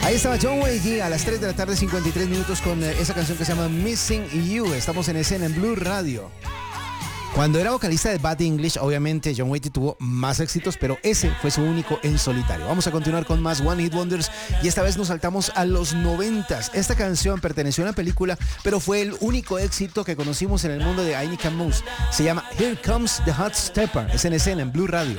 Ahí estaba John Wayne a las 3 de la tarde, 53 minutos, con esa canción que se llama Missing You. Estamos en escena en Blue Radio. Cuando era vocalista de Bad English, obviamente John Waite tuvo más éxitos, pero ese fue su único en solitario. Vamos a continuar con más One Hit Wonders y esta vez nos saltamos a los 90s. Esta canción perteneció a una película, pero fue el único éxito que conocimos en el mundo de I Need Can Moose. Se llama Here Comes the Hot Stepper. Es en escena en Blue Radio.